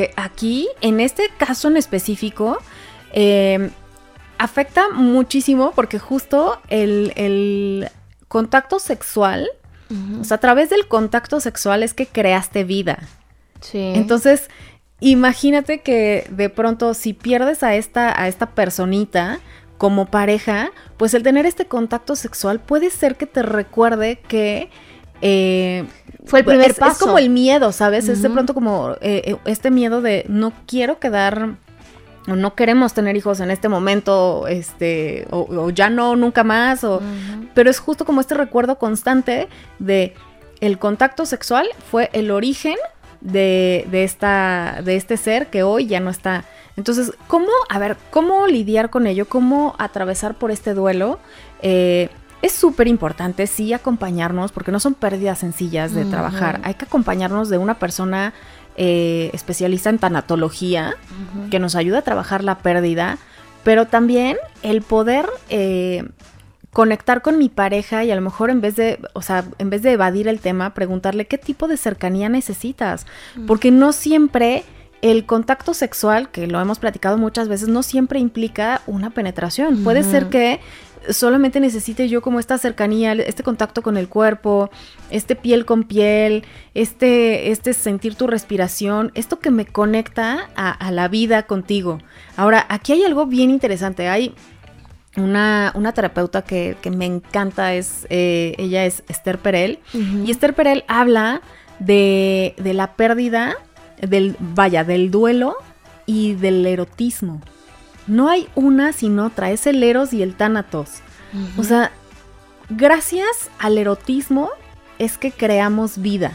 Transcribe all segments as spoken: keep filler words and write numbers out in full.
porque aquí, en este caso en específico, eh, afecta muchísimo porque justo el, el contacto sexual, uh-huh. o sea, a través del contacto sexual es que creaste vida. Sí. Entonces, imagínate que de pronto si pierdes a esta, a esta personita como pareja, pues el tener este contacto sexual puede ser que te recuerde que eh, fue el primer es, paso. Es como el miedo, ¿sabes? Uh-huh. Es de pronto como eh, este miedo de no quiero quedar, o no queremos tener hijos en este momento, este, o, o ya no, nunca más, o, uh-huh. pero es justo como este recuerdo constante de el contacto sexual fue el origen de, de, esta, de este ser que hoy ya no está. Entonces, ¿cómo, a ver, cómo lidiar con ello? ¿Cómo atravesar por este duelo? Eh, es súper importante, sí, acompañarnos, porque no son pérdidas sencillas de uh-huh. trabajar. Hay que acompañarnos de una persona eh, especialista en tanatología, uh-huh. que nos ayuda a trabajar la pérdida, pero también el poder eh, conectar con mi pareja y a lo mejor en vez de, o sea, en vez de evadir el tema, preguntarle qué tipo de cercanía necesitas, uh-huh. porque no siempre el contacto sexual, que lo hemos platicado muchas veces, no siempre implica una penetración. Uh-huh. Puede ser que solamente necesite yo como esta cercanía, este contacto con el cuerpo, este piel con piel, este, este sentir tu respiración, esto que me conecta a, a la vida contigo. Ahora, aquí hay algo bien interesante. Hay una, una terapeuta que, que me encanta, es, eh, ella es Esther Perel, uh-huh. y Esther Perel habla de, de la pérdida, del, vaya, del duelo y del erotismo. No hay una sin otra, es el eros y el tánatos. Uh-huh. O sea, gracias al erotismo es que creamos vida.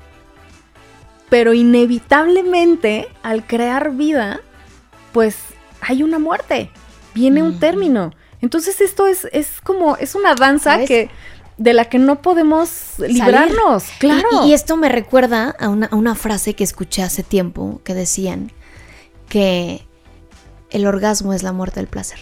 Pero inevitablemente, al crear vida, pues hay una muerte, viene uh-huh. un término. Entonces esto es, es como, es una danza que, de la que no podemos librarnos. Salir. Claro. Y, y esto me recuerda a una, a una frase que escuché hace tiempo, que decían que el orgasmo es la muerte del placer.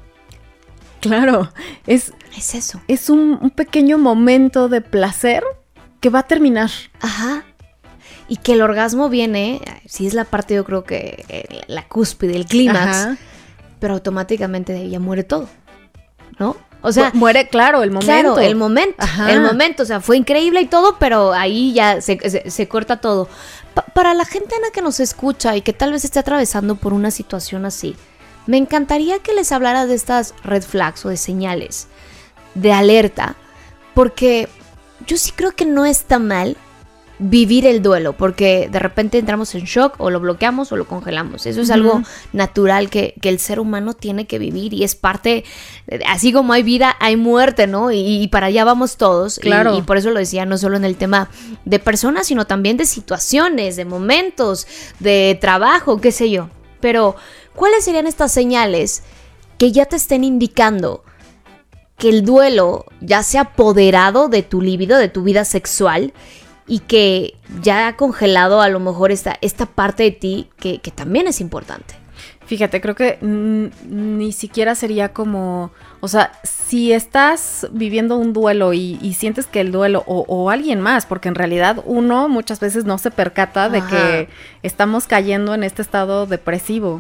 Claro, es, es eso. Es un, un pequeño momento de placer que va a terminar. Ajá. Y que el orgasmo viene, sí es la parte, yo creo que eh, la cúspide, el clímax, pero automáticamente de ahí ya muere todo, ¿no? O sea, muere, claro, el momento. Claro, el momento. Ajá. El momento, o sea, fue increíble y todo, pero ahí ya se, se, se corta todo. Pa- para la gente, Ana, que nos escucha y que tal vez esté atravesando por una situación así, me encantaría que les hablara de estas red flags o de señales de alerta, porque yo sí creo que no está mal vivir el duelo, porque de repente entramos en shock o lo bloqueamos o lo congelamos. Eso es uh-huh. algo natural que, que el ser humano tiene que vivir y es parte, así como hay vida, hay muerte, ¿no? Y, y para allá vamos todos. Claro. Y, y por eso lo decía, no solo en el tema de personas, sino también de situaciones, de momentos, de trabajo, qué sé yo. Pero, ¿cuáles serían estas señales que ya te estén indicando que el duelo ya se ha apoderado de tu libido, de tu vida sexual, y que ya ha congelado a lo mejor esta, esta parte de ti que, que también es importante? Fíjate, creo que n- ni siquiera sería como, o sea, si estás viviendo un duelo y, y sientes que el duelo, o, o alguien más, porque en realidad uno muchas veces no se percata de Ajá. que estamos cayendo en este estado depresivo.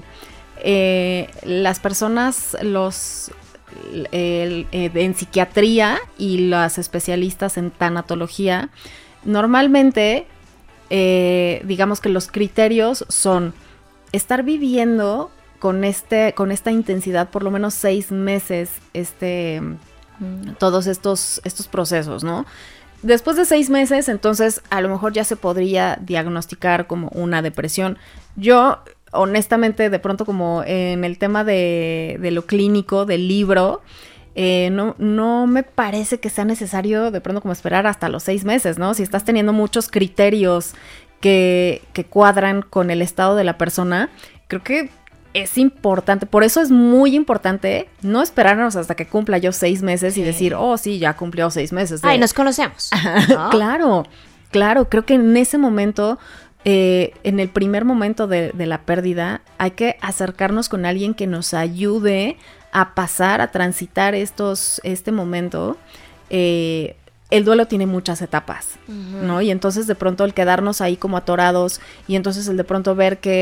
Eh, las personas, los el, el, en psiquiatría y las especialistas en tanatología, normalmente, eh, digamos que los criterios son estar viviendo con este, con esta intensidad por lo menos seis meses, este, mm. todos estos, estos procesos, ¿no? Después de seis meses, entonces, a lo mejor ya se podría diagnosticar como una depresión. Yo, honestamente, de pronto como en el tema de, de lo clínico, del libro, Eh, no, no me parece que sea necesario de pronto como esperar hasta los seis meses, ¿no? Si estás teniendo muchos criterios que, que cuadran con el estado de la persona, creo que es importante, por eso es muy importante no esperarnos hasta que cumpla yo seis meses sí. y decir, oh, sí, ya cumplió seis meses. De... Ay, nos conocemos. ¿No? Claro, claro, creo que en ese momento... Eh, en el primer momento de, de la pérdida hay que acercarnos con alguien que nos ayude a pasar, a transitar estos, este momento. Eh, el duelo tiene muchas etapas, uh-huh. ¿no? Y entonces de pronto el quedarnos ahí como atorados y entonces el de pronto ver que